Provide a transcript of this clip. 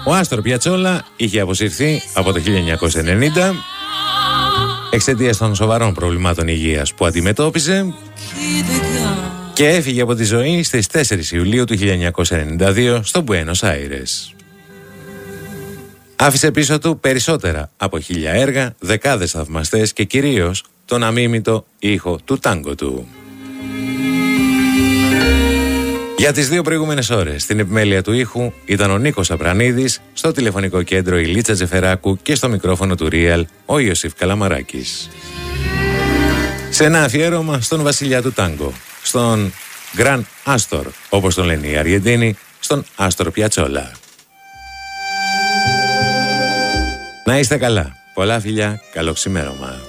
Ο Άστορ Πιατσόλα είχε αποσυρθεί από το 1990 εξαιτίας των σοβαρών προβλημάτων υγείας που αντιμετώπιζε και έφυγε από τη ζωή στις 4 Ιουλίου του 1992 στο Μπουένος Άιρες. Άφησε πίσω του περισσότερα από 1000 έργα, δεκάδες θαυμαστές και κυρίως τον αμίμητο ήχο του τάγκο του. Για τις 2 προηγούμενες ώρες στην επιμέλεια του ήχου ήταν ο Νίκος Απρανίδης, στο τηλεφωνικό κέντρο η Λίτσα Τζεφεράκου και στο μικρόφωνο του Real ο Ιωσήφ Καλαμαράκης. Σε ένα αφιέρωμα στον βασιλιά του τάγκο, στον Γκραν Άστορ, όπως τον λένε οι Αργεντίνοι, στον Άστορ Πιατσόλα. Να είστε καλά, πολλά φιλιά, καλό ξημέρωμα.